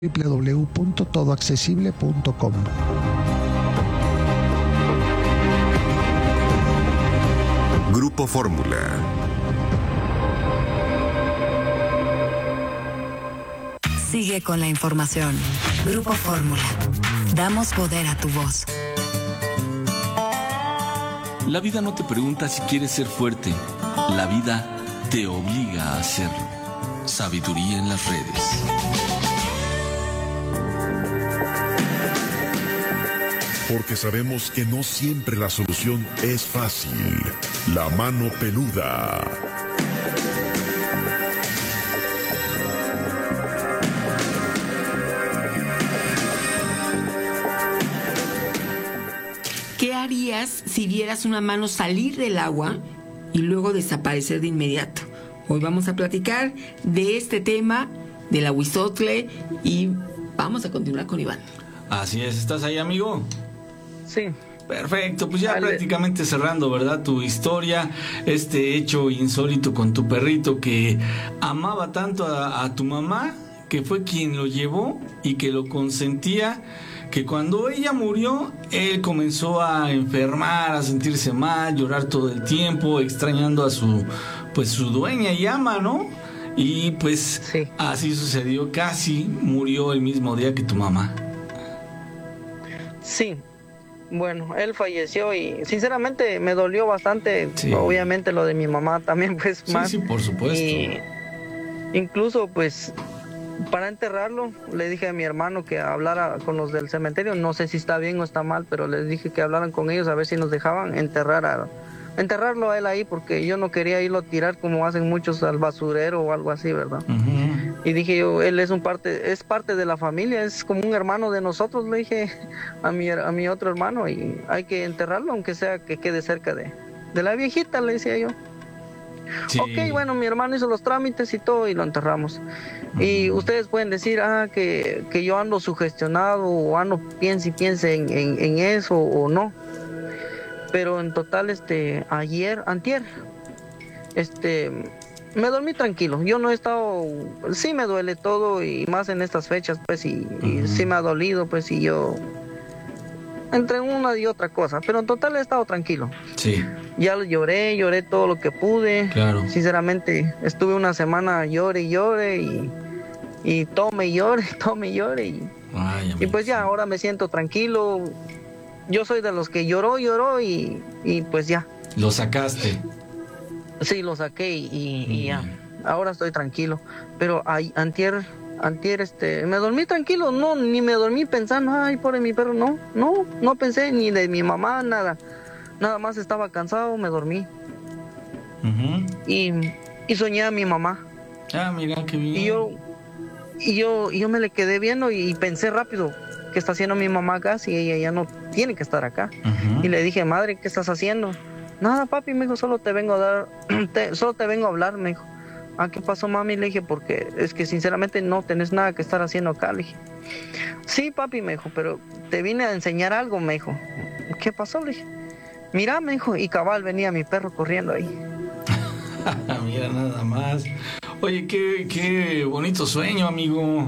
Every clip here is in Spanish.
www.todoaccesible.com. Grupo Fórmula. Sigue con la información. Grupo Fórmula. Damos poder a tu voz. La vida no te pregunta si quieres ser fuerte. La vida te obliga a hacerlo. Sabiduría en las redes. Porque sabemos que no siempre la solución es fácil. La mano peluda. ¿Qué harías si vieras una mano salir del agua y luego desaparecer de inmediato? Hoy vamos a platicar de este tema, del ahuizotle, y vamos a continuar con Iván. Así es, ¿estás ahí, amigo? Sí. Perfecto, pues ya prácticamente cerrando, ¿verdad? Tu historia, este hecho insólito con tu perrito que amaba tanto a tu mamá, que fue quien lo llevó y que lo consentía, que cuando ella murió, él comenzó a enfermar, a sentirse mal, llorar todo el tiempo, extrañando a su dueña y ama, ¿no? Y pues sí, así sucedió, casi murió el mismo día que tu mamá. Sí. Bueno, él falleció y sinceramente me dolió bastante, sí. Obviamente lo de mi mamá también, pues más. Sí, por supuesto. Y incluso pues para enterrarlo le dije a mi hermano que hablara con los del cementerio, no sé si está bien o está mal, pero les dije que hablaran con ellos a ver si nos dejaban enterrarlo a él ahí, porque yo no quería irlo a tirar como hacen muchos al basurero o algo así, ¿verdad? Uh-huh. Y dije yo, él es parte de la familia, es como un hermano de nosotros, le dije a mi otro hermano, y hay que enterrarlo aunque sea que quede cerca de la viejita, le decía yo. Sí. Ok, bueno, mi hermano hizo los trámites y todo y lo enterramos. Uh-huh. Y ustedes pueden decir que yo ando sugestionado o ando piense en eso o no. Pero en total, antier, me dormí tranquilo. Yo no he estado, sí me duele todo y más en estas fechas, pues, y sí me ha dolido, pues, y yo, entre una y otra cosa, pero en total he estado tranquilo. Sí. Ya lloré todo lo que pude. Claro. Sinceramente, estuve una semana llore y tome y llore. Y pues ya, ahora me siento tranquilo. Yo soy de los que lloró y pues ya. ¿Lo sacaste? Sí, lo saqué y ya. Ahora estoy tranquilo. Pero antier, me dormí tranquilo, no, ni me dormí pensando, ay, pobre mi perro, no pensé ni de mi mamá, nada. Nada más estaba cansado, me dormí. Uh-huh. Y soñé a mi mamá. Ah, mira, qué bien. Y yo me le quedé viendo y pensé rápido, ¿qué está haciendo mi mamá acá si ella ya no tiene que estar acá? Uh-huh. Y le dije, madre, ¿qué estás haciendo? Nada, papi, me dijo, solo te vengo a hablar, me dijo. Ah, ¿qué pasó, mami? Le dije, porque es que sinceramente no tenés nada que estar haciendo acá, le dije. Sí, papi, me dijo, pero te vine a enseñar algo, me dijo. ¿Qué pasó? Le dije, mira, me dijo, y cabal venía mi perro corriendo ahí. Mira, nada más. Oye, qué bonito sueño, amigo.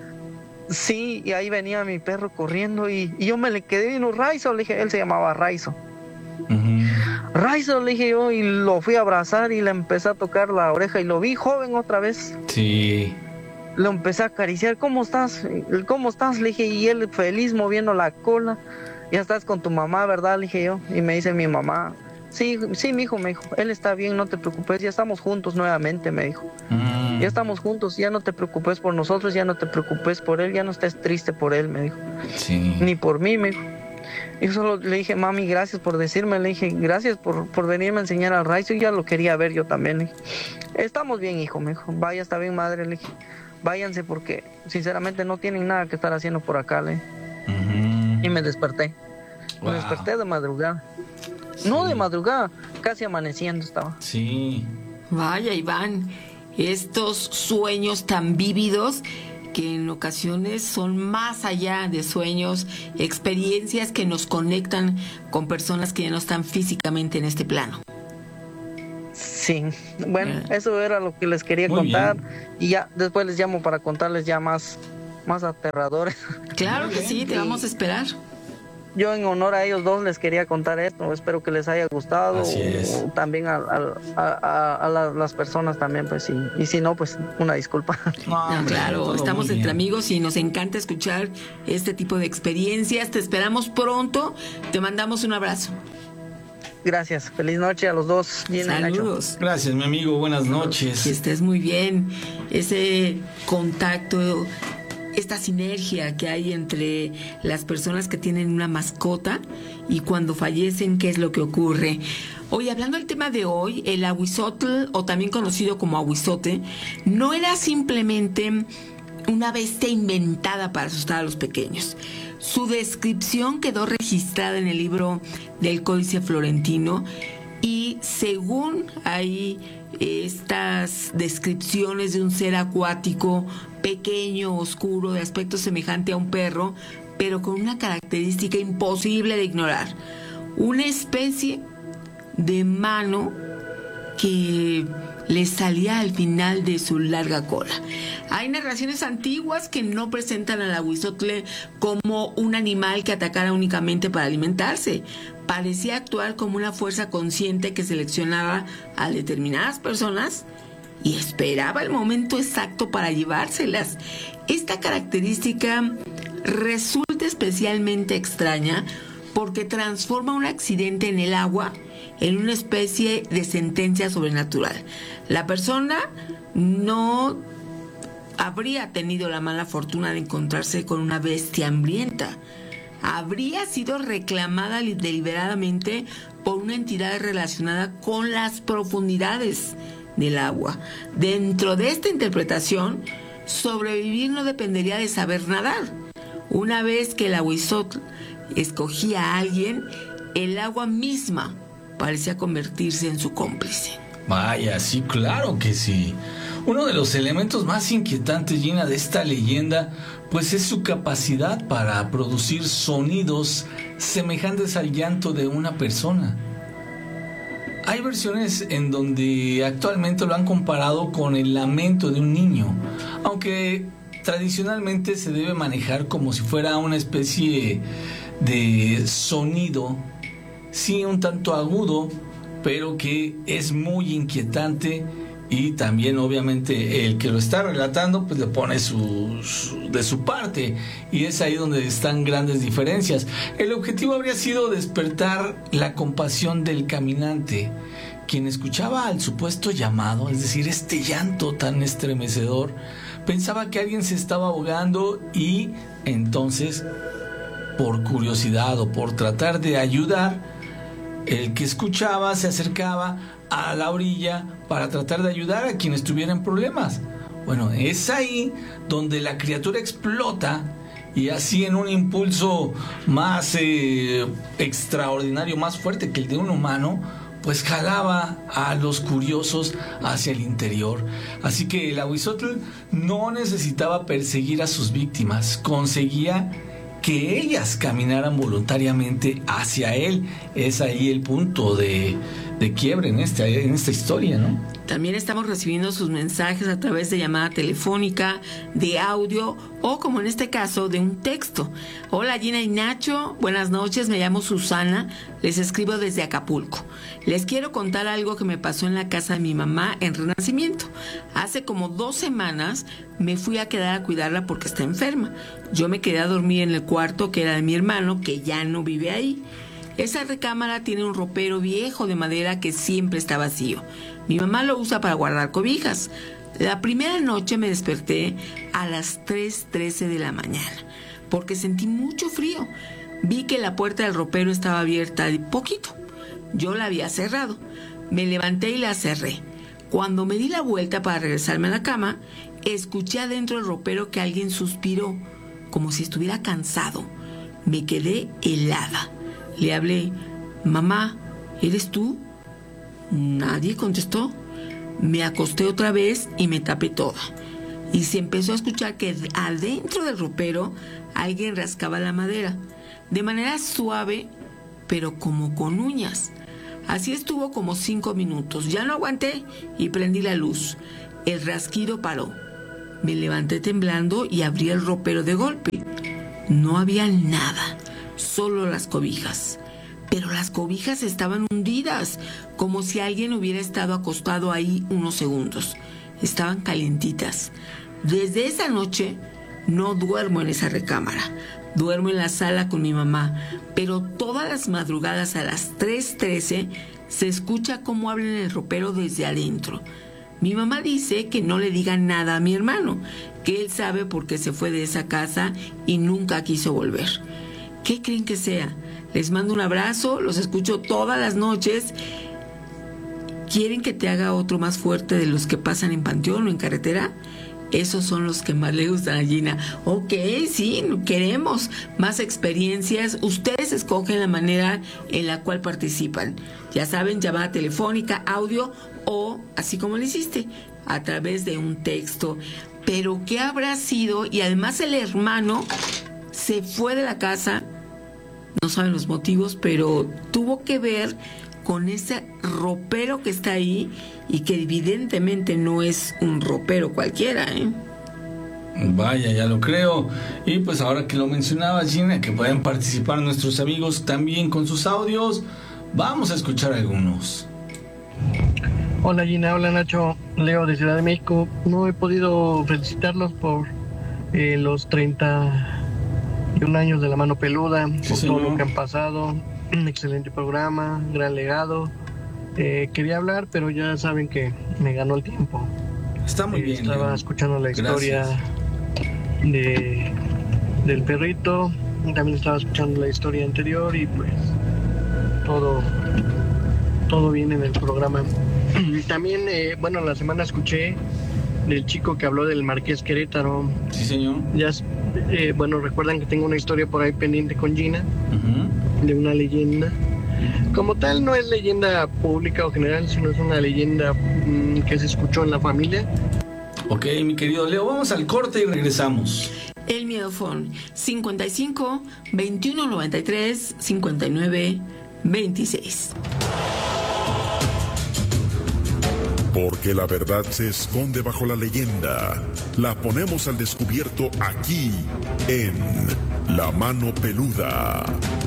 Sí, y ahí venía mi perro corriendo y yo me le quedé viendo. Raizo, le dije, él se llamaba Raizo. Uh-huh. Raizo, le dije yo, y lo fui a abrazar y le empecé a tocar la oreja y lo vi joven otra vez. Sí. Lo empecé a acariciar, ¿cómo estás? Le dije, y él feliz moviendo la cola. Ya estás con tu mamá, ¿verdad? Le dije yo, y me dice mi mamá, sí, mijo, me dijo, él está bien, no te preocupes, ya estamos juntos nuevamente, me dijo. Ya estamos juntos, ya no te preocupes por nosotros, ya no te preocupes por él, ya no estés triste por él, me dijo. Sí. Ni por mí, me dijo. Y solo le dije, mami, gracias por decirme, le dije, gracias por venirme a enseñar al Raizo, y ya lo quería ver yo también, le dije. Estamos bien, hijo, me dijo, vaya, está bien, madre, le dije, váyanse porque sinceramente no tienen nada que estar haciendo por acá, le dije. Uh-huh. Y me desperté. Wow. Me desperté de madrugada. Sí. No de madrugada, casi amaneciendo estaba. Sí. Vaya, Iván, estos sueños tan vívidos que en ocasiones son más allá de sueños, experiencias que nos conectan con personas que ya no están físicamente en este plano. Sí, bueno, eso era lo que les quería contar. Bien. Y ya después les llamo para contarles ya más más aterradores. Claro que sí, te vamos a esperar. Yo en honor a ellos dos les quería contar esto, espero que les haya gustado. Así es. También a las personas también, pues sí. Y si no, pues una disculpa. No, hombre, claro, todo estamos muy entre bien. amigos y nos encanta escuchar este tipo de experiencias. Te esperamos pronto, te mandamos un abrazo. Gracias, feliz noche a los dos. Gina y Nacho. Saludos. Gracias, mi amigo, buenas Que noches. estés muy bien. Ese contacto, esta sinergia que hay entre las personas que tienen una mascota y cuando fallecen, ¿qué es lo que ocurre? Hoy, hablando del tema de hoy, el ahuizotl, o también conocido como ahuizote, no era simplemente una bestia inventada para asustar a los pequeños. Su descripción quedó registrada en el libro del Códice Florentino y según hay estas descripciones de un ser acuático pequeño, oscuro, de aspecto semejante a un perro, pero con una característica imposible de ignorar: una especie de mano que le salía al final de su larga cola. Hay narraciones antiguas que no presentan al ahuizotl como un animal que atacara únicamente para alimentarse. Parecía actuar como una fuerza consciente que seleccionaba a determinadas personas y esperaba el momento exacto para llevárselas. Esta característica resulta especialmente extraña porque transforma un accidente en el agua en una especie de sentencia sobrenatural. La persona no habría tenido la mala fortuna de encontrarse con una bestia hambrienta. Habría sido reclamada deliberadamente por una entidad relacionada con las profundidades del agua. Dentro de esta interpretación, sobrevivir no dependería de saber nadar. Una vez que el ahuizotl escogía a alguien, el agua misma parecía convertirse en su cómplice. Vaya, sí, claro que sí. Uno de los elementos más inquietantes, Gina, de esta leyenda, pues es su capacidad para producir sonidos semejantes al llanto de una persona. Hay versiones en donde actualmente lo han comparado con el lamento de un niño, aunque tradicionalmente se debe manejar como si fuera una especie de sonido, sí, un tanto agudo, pero que es muy inquietante, y también obviamente el que lo está relatando pues le pone de su parte, y es ahí donde están grandes diferencias. El objetivo habría sido despertar la compasión del caminante, quien escuchaba al supuesto llamado, es decir, este llanto tan estremecedor, pensaba que alguien se estaba ahogando y entonces, por curiosidad o por tratar de ayudar, el que escuchaba se acercaba a la orilla para tratar de ayudar a quien estuviera en problemas. Bueno, es ahí donde la criatura explota y así, en un impulso más extraordinario, más fuerte que el de un humano, pues jalaba a los curiosos hacia el interior. Así que el ahuizotl no necesitaba perseguir a sus víctimas, conseguía que ellas caminaran voluntariamente hacia él. Es ahí el punto de quiebre en esta historia, ¿no? También estamos recibiendo sus mensajes a través de llamada telefónica, de audio o, como en este caso, de un texto. Hola Gina y Nacho, buenas noches, me llamo Susana, les escribo desde Acapulco. Les quiero contar algo que me pasó en la casa de mi mamá en Renacimiento. Hace como 2 semanas me fui a quedar a cuidarla porque está enferma. Yo me quedé a dormir en el cuarto que era de mi hermano, que ya no vive ahí. Esa recámara tiene un ropero viejo de madera que siempre está vacío. Mi mamá lo usa para guardar cobijas. La primera noche me desperté a las 3:13 de la mañana porque sentí mucho frío. Vi que la puerta del ropero estaba abierta de poquito. Yo la había cerrado. Me levanté y la cerré. Cuando me di la vuelta para regresarme a la cama, escuché adentro del ropero que alguien suspiró, como si estuviera cansado. Me quedé helada. Le hablé: mamá, ¿eres tú? Nadie contestó. Me acosté otra vez y me tapé toda. Y se empezó a escuchar que adentro del ropero alguien rascaba la madera, de manera suave, pero como con uñas. Así estuvo como 5 minutos. Ya no aguanté y prendí la luz. El rasquido paró. Me levanté temblando y abrí el ropero de golpe. No había nada, solo las cobijas. Pero las cobijas estaban hundidas, como si alguien hubiera estado acostado ahí unos segundos. Estaban calientitas. Desde esa noche no duermo en esa recámara. Duermo en la sala con mi mamá, pero todas las madrugadas a las 3:13 se escucha cómo hablan en el ropero desde adentro. Mi mamá dice que no le diga nada a mi hermano, que él sabe por qué se fue de esa casa y nunca quiso volver. ¿Qué creen que sea? Les mando un abrazo, los escucho todas las noches. ¿Quieren que te haga otro más fuerte de los que pasan en Panteón o en carretera? Esos son los que más le gustan a Gina. Ok, sí, queremos más experiencias. Ustedes escogen la manera en la cual participan. Ya saben, llamada telefónica, audio o, así como lo hiciste, a través de un texto. Pero ¿qué habrá sido? Y además el hermano se fue de la casa, no saben los motivos, pero tuvo que ver con ese ropero que está ahí y que evidentemente no es un ropero cualquiera, ¿eh? Vaya, ya lo creo. Y pues ahora que lo mencionabas, Gina, que pueden participar nuestros amigos también con sus audios, vamos a escuchar algunos. Hola Gina, hola Nacho, Leo de Ciudad de México. No he podido felicitarlos por los 31 años de La Mano Peluda, por todo lo que han pasado. Un excelente programa, gran legado. Quería hablar, pero ya saben que me ganó el tiempo. Está muy bien. Estaba Leo. escuchando la historia Gracias. del perrito. También estaba escuchando la historia anterior y pues todo bien en el programa. También, bueno, la semana escuché del chico que habló del Marqués Querétaro. Sí, señor. Ya, bueno, recuerdan que tengo una historia por ahí pendiente con Gina, de una leyenda. Como tal, no es leyenda pública o general, sino es una leyenda que se escuchó en la familia. Ok, mi querido Leo, vamos al corte y regresamos. El Miedofón 55 21 93 59 26. Porque la verdad se esconde bajo la leyenda. La ponemos al descubierto aquí en La Mano Peluda.